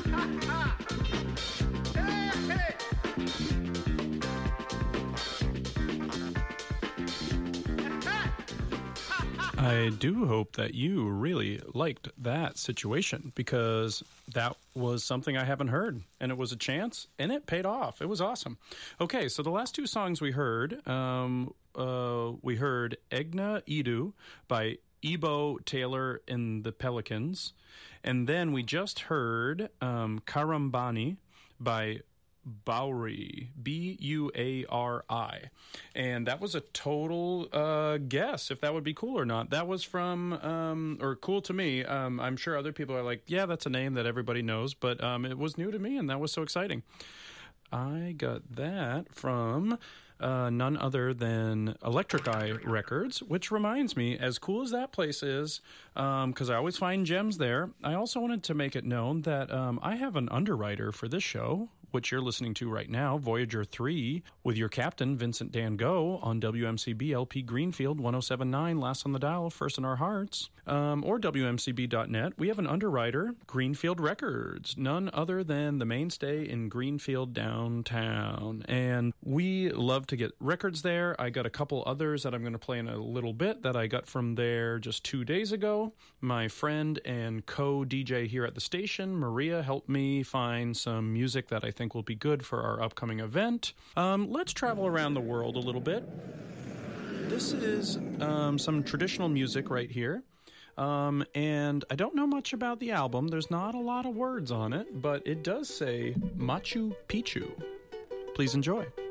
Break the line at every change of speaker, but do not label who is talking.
I do hope that you really liked that situation, because that was something I haven't heard, and it was a chance, and it paid off. It was awesome. Okay, so the last two songs we heard Egna Idu by Ebo Taylor and the Pelicans, and then we just heard Karambani by Bowery, Buari, and that was a total guess if that would be cool or not. That was from, or cool to me. I'm sure other people are like, yeah, that's a name that everybody knows, but it was new to me, and that was so exciting. I got that from none other than Electric Eye Records, which reminds me, as cool as that place is, because I always find gems there, I also wanted to make it known that I have an underwriter for this show, which you're listening to right now, Voyager 3, with your captain, Vincent Dan Go, on WMCB LP Greenfield 107.9, last on the dial, first in our hearts, or WMCB.net. We have an underwriter, Greenfield Records, none other than the mainstay in Greenfield downtown. And we love to get records there. I got a couple others that I'm going to play in a little bit that I got from there just 2 days ago. My friend and co-DJ here at the station, Maria, helped me find some music that I think will be good for our upcoming event. Let's travel around the world a little bit. This is some traditional music right here. And I don't know much about the album. There's not a lot of words on it, but it does say Machu Picchu. Please enjoy.